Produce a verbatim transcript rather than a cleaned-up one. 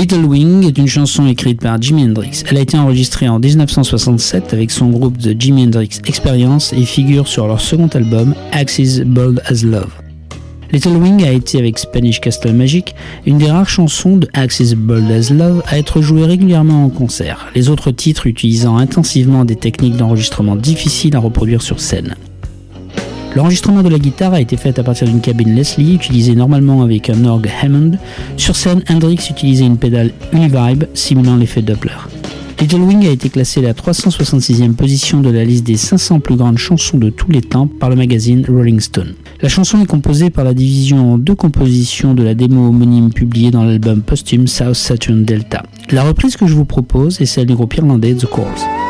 Little Wing est une chanson écrite par Jimi Hendrix. Elle a été enregistrée en dix-neuf cent soixante-sept avec son groupe The Jimi Hendrix Experience et figure sur leur second album Axis Bold as Love. Little Wing a été, avec Spanish Castle Magic, une des rares chansons de Axis Bold as Love à être jouée régulièrement en concert, les autres titres utilisant intensivement des techniques d'enregistrement difficiles à reproduire sur scène. L'enregistrement de la guitare a été fait à partir d'une cabine Leslie utilisée normalement avec un orgue Hammond. Sur scène, Hendrix utilisait une pédale Univibe simulant l'effet Doppler. Little Wing a été classé à la trois cent soixante-sixième position de la liste des cinq cents plus grandes chansons de tous les temps par le magazine Rolling Stone. La chanson est composée par la division en deux compositions de la démo homonyme publiée dans l'album posthume South Saturn Delta. La reprise que je vous propose est celle du groupe irlandais The Corrs.